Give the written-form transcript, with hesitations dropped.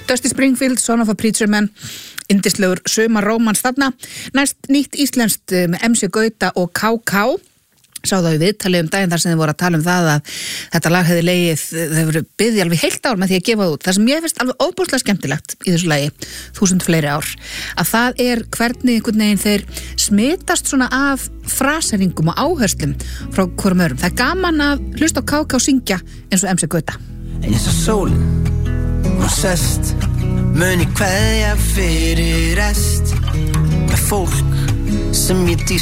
Dusty Springfield, Son of a Preacher Man, yndislegur sumarrómans þarna. Næst nýtt íslenskt með MC Gauta og KK. Sá það í viðtalið daginn þar sem þið voru að tala það að þetta lag hefði legið, þau voru byggði alveg heilt ár með því að gefa það út. Það sem ég finnst alveg óbúslega skemmtilegt í þessu lagi, 1000 fleiri ár, að það hvernig einhvern veginn þeir smitast svona af fraseringum og áherslum frá hvorum öðrum. Það gaman að hlusta á KK og syngja eins og MC Gauta. En eins og sólin, hún sest, mun ég kveðja fyrir rest, með fólk sem ég